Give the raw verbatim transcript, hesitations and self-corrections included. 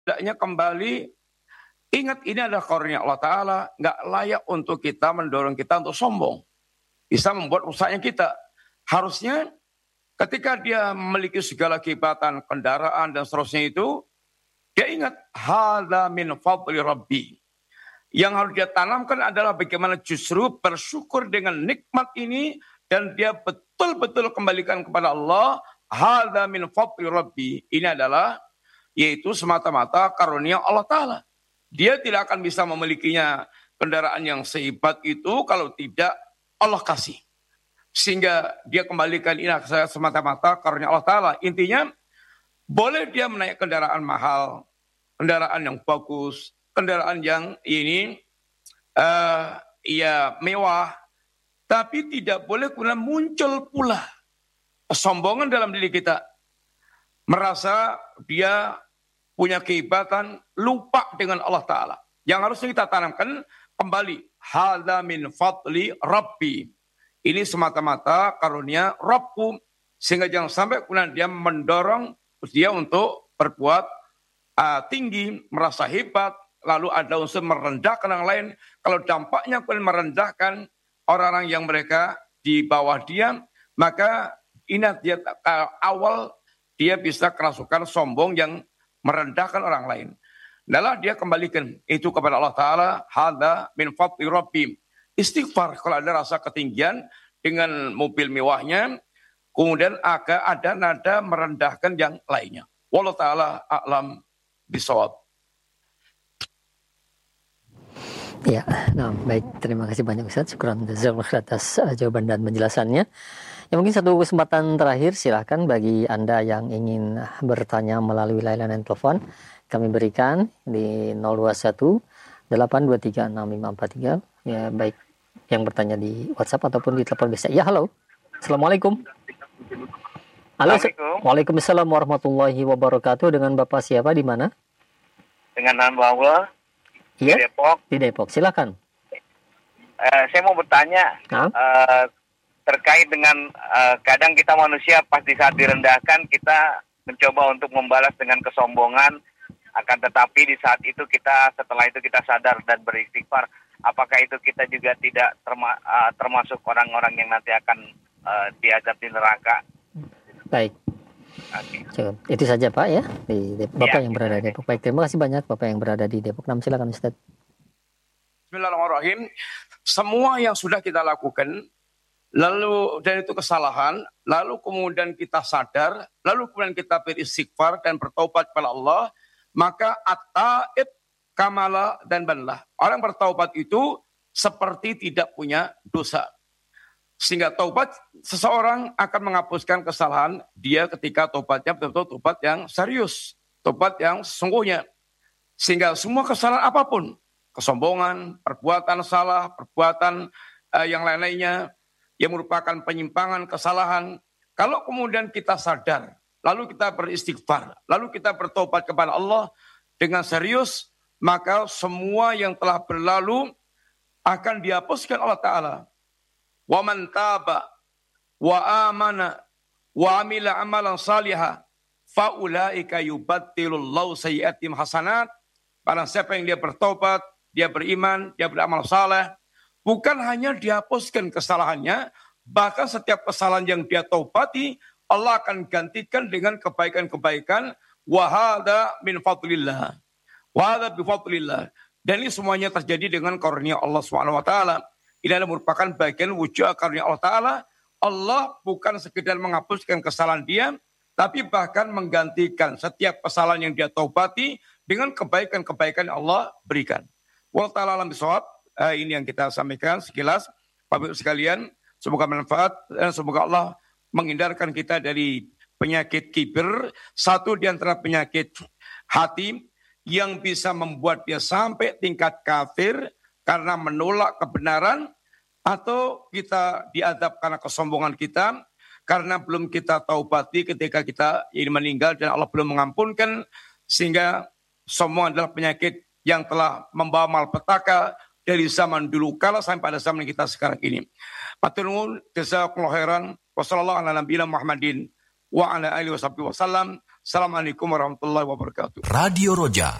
hendaknya kembali ingat ini adalah karunia Allah Ta'ala, nggak layak untuk kita mendorong kita untuk sombong. Bisa membuat rusaknya kita. Harusnya ketika dia memiliki segala kehebatan, kendaraan dan seterusnya itu, dia ingat, hadza min fadli rabbi. Yang harus dia tanamkan adalah bagaimana justru bersyukur dengan nikmat ini dan dia betul-betul kembalikan kepada Allah, hadza min fadli rabbi. Ini adalah yaitu semata-mata karunia Allah Ta'ala. Dia tidak akan bisa memilikinya kendaraan yang sehebat itu kalau tidak Allah kasih. Sehingga dia kembalikan ini semata-mata karunia Allah Ta'ala. Intinya, boleh dia menaik kendaraan mahal, kendaraan yang bagus, kendaraan yang ini uh, ya mewah, tapi tidak boleh kemudian muncul pula kesombongan dalam diri kita. Merasa dia punya kehebatan, lupa dengan Allah Ta'ala. Yang harusnya kita tanamkan kembali. Hadza min fadli rabbi. Ini semata-mata karunia Rabbku. Sehingga jangan sampai kemudian dia mendorong dia untuk berbuat uh, tinggi, merasa hebat, lalu ada unsur merendahkan yang lain. Kalau dampaknya kemudian merendahkan orang-orang yang mereka di bawah dia, maka ingat dia uh, awal dia bisa kerasukan sombong yang merendahkan orang lain. Adalah dia kembalikan itu kepada Allah Ta'ala. Hadza min fadli rabbi. Istighfar kalau ada rasa ketinggian dengan mobil mewahnya, kemudian agak ada nada merendahkan yang lainnya. Wallahu ta'ala a'lam bishawab. Ya, nah baik, terima kasih banyak Ustaz. Syukran jazakallahu atas uh, jawaban dan penjelasannya. Ya, mungkin satu kesempatan terakhir, silahkan bagi Anda yang ingin bertanya melalui layanan telepon, kami berikan di nol dua satu delapan dua tiga enam lima empat tiga. Ya, baik yang bertanya di WhatsApp ataupun di telepon biasa. Ya, halo. Assalamualaikum. Halo. Waalaikumsalam warahmatullahi wabarakatuh. Dengan Bapak siapa, di mana? Dengan hamba Allah. Ya, di Depok. Di Depok, silakan. Uh, saya mau bertanya. Nah? Uh, terkait dengan uh, kadang kita manusia pas di saat direndahkan kita mencoba untuk membalas dengan kesombongan, akan tetapi di saat itu kita setelah itu kita sadar dan beristighfar, apakah itu kita juga tidak terma, uh, termasuk orang-orang yang nanti akan uh, diazab di neraka? Baik. Okay. Cukup. Itu saja Pak ya, di Depok. Bapak ya, yang berada di Depok. Baik, terima kasih banyak Bapak yang berada di Depok. Nam, silakan Ustaz. Bismillahirrahmanirrahim. Semua yang sudah kita lakukan, lalu dan itu kesalahan, lalu kemudian kita sadar, lalu kemudian kita beristighfar dan bertaubat kepada Allah, maka at-taib kamala dan banlah. Orang bertaubat itu seperti tidak punya dosa. Sehingga taubat seseorang akan menghapuskan kesalahan dia ketika taubatnya betul-betul taubat yang serius, taubat yang sesungguhnya. Sehingga semua kesalahan apapun, kesombongan, perbuatan salah, perbuatan uh, yang lain-lainnya, yang merupakan penyimpangan, kesalahan. Kalau kemudian kita sadar, lalu kita beristighfar, lalu kita bertobat kepada Allah dengan serius, maka semua yang telah berlalu akan dihapuskan Allah Ta'ala. Wa man taba wa amana wa amila amalan salihah fa ulaika yubaddilullahu sayyi'atihim hasanat. Barang siapa yang dia bertobat, dia beriman, dia beramal saleh, bukan hanya dihapuskan kesalahannya, bahkan setiap kesalahan yang dia taubati, Allah akan gantikan dengan kebaikan-kebaikan. Wa hadza min fadlillah. Wa hadza bi fadlillah. Dan ini semuanya terjadi dengan karunia Allah Subhanahu wa taala. Ini adalah merupakan bagian wujud karunia Allah Ta'ala. Allah bukan sekedar menghapuskan kesalahan dia, tapi bahkan menggantikan setiap kesalahan yang dia taubati dengan kebaikan-kebaikan yang Allah berikan. Wallahu ta'ala alam bishawab. Uh, ini yang kita sampaikan sekilas. Bapak-Ibu sekalian, semoga bermanfaat dan semoga Allah menghindarkan kita dari penyakit kibir. Satu di antara penyakit hati yang bisa membuat dia sampai tingkat kafir karena menolak kebenaran, atau kita diadab karena kesombongan kita, karena belum kita taubati ketika kita ini meninggal dan Allah belum mengampunkan, sehingga semua adalah penyakit yang telah membawa malpetaka dari zaman dulu kala sampai pada zaman kita sekarang ini. Matur nuwun, jazakumullahu khairan. Wassallallahu ala nabiyina Muhammadin wa ala alihi wasallam. Assalamualaikum warahmatullahi wabarakatuh. Radio Roja